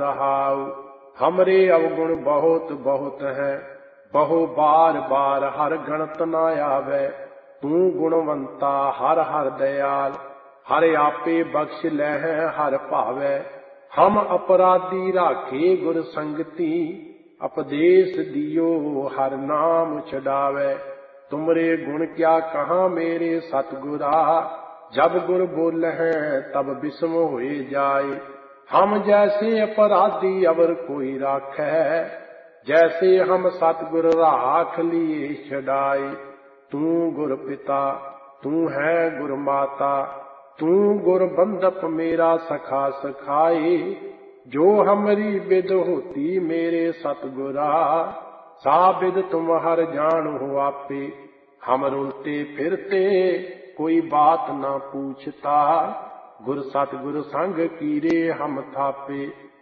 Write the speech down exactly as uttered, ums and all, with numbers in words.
रहाउ। हमरे अवगुण बहुत बहुत है, बहु बार बार हर गणत न आवे। तू गुणवंता हर हर दयाल, हर आपे बख्श लह हर भावै। हम अपराधी राखे गुर संगति, उपदेश दियो हर नाम छुड़ावे। तुमरे गुण क्या कहा मेरे सतगुरा, जब गुर बोले हैं तब विस्म होए जाए। हम जैसे अपराधी अवर कोई राखै, जैसे हम सतगुर राख लिए छुड़ाए। तू गुर पिता तू है गुर माता, तू गुर बंधप मेरा सखा सखाए। जो हमरी विद होती मेरे सतगुरा, सा विद तुम हर जानो आपे। हम रुलते फिरते कोई बात न पूछता, गुर सतगुर संग कीरे हम थापे।